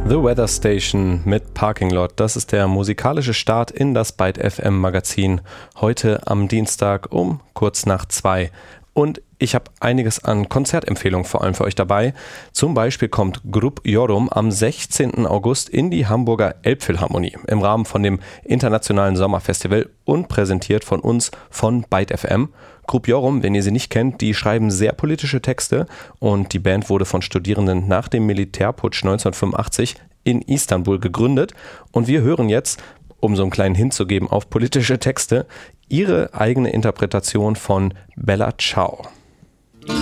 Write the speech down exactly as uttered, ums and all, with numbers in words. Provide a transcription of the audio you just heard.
The Weather Station mit Parking Lot. Das ist der musikalische Start in das Byte F M Magazin. Heute am Dienstag um kurz nach zwei. Und ich habe einiges an Konzertempfehlungen vor allem für euch dabei. Zum Beispiel kommt Grup Yorum am sechzehnten August in die Hamburger Elbphilharmonie im Rahmen von dem Internationalen Sommerfestival und präsentiert von uns von Byte F M. Grup Yorum, wenn ihr sie nicht kennt, die schreiben sehr politische Texte und die Band wurde von Studierenden nach dem Militärputsch neunzehnhundertfünfundachtzig in Istanbul gegründet. Und wir hören jetzt, um so einen kleinen Hint zu geben auf politische Texte, ihre eigene Interpretation von Bella Ciao.